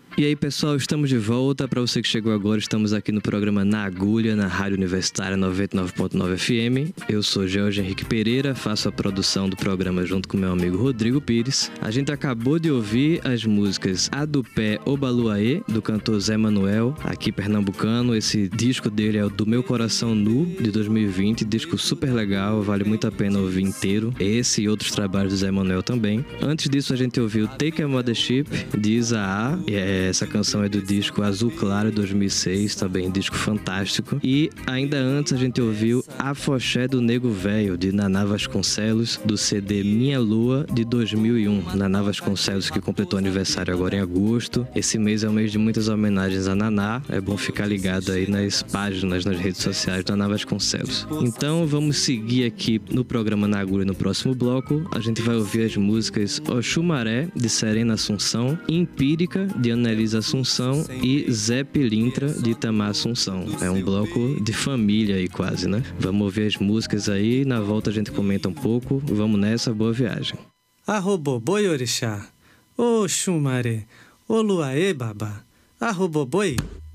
E aí, pessoal, estamos de volta. Para você que chegou agora, estamos aqui no programa Na Agulha, na Rádio Universitária 99.9 FM. Eu sou Jorge Henrique Pereira, faço a produção do programa junto com meu amigo Rodrigo Pires. A gente acabou de ouvir as músicas A do Pé Obaluaê, do cantor Zé Manuel, aqui pernambucano. Esse disco dele é o Do Meu Coração Nu, de 2020, disco super legal, vale muito a pena ouvir inteiro. Esse e outros trabalhos do Zé Manuel também. Antes disso, a gente ouviu Take a Mothership, de Isaá. Essa canção é do disco Azul Claro, 2006, também disco fantástico. E ainda antes a gente ouviu Afoxé do Nego Velho, de Naná Vasconcelos, do CD Minha Lua, de 2001. Naná Vasconcelos, que completou aniversário agora em agosto. Esse mês é um mês de muitas homenagens a Naná. É bom ficar ligado aí nas páginas, nas redes sociais da Naná Vasconcelos. Então vamos seguir aqui no programa Na Agulha. No próximo bloco a gente vai ouvir as músicas Oxumaré, de Serena Assunção, Empírica, de Annelise Assunção, e Zé Pilintra, de Itamar Assunção. É um bloco de família aí quase, né? Vamos ouvir as músicas aí, na volta a gente comenta um pouco. Vamos nessa, boa viagem. Arroboboi orixá, Oxumaré, Oluaê babá, Arroboboi.